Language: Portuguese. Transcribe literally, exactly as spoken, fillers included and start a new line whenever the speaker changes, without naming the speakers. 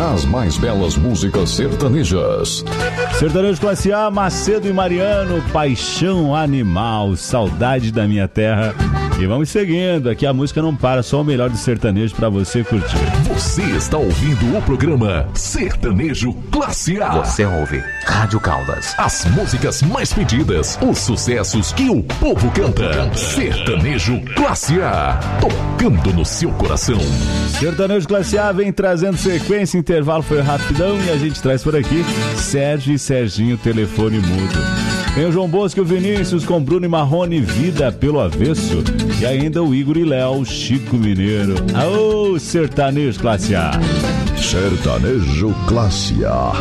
as mais belas músicas sertanejas.
Sertanejo Classe A, Macedo e Mariano, Paixão Animal, Saudade da Minha Terra. E vamos seguindo, aqui a música não para, só o melhor do sertanejo pra você curtir.
Você está ouvindo o programa Sertanejo Classe A.
Você ouve Rádio Caldas.
As músicas mais pedidas, os sucessos que o povo canta. Sertanejo Classe A, tocando no seu coração.
Sertanejo Classe A vem trazendo sequência, intervalo foi rapidão e a gente traz por aqui Sérgio e Serginho, Telefone Mudo. Tem o João Bosco e o Vinícius com Bruno e Marrone, Vida pelo Avesso. E ainda o Igor e Léo, Chico Mineiro. Aô, Sertanejo Classe A.
Sertanejo Classe A.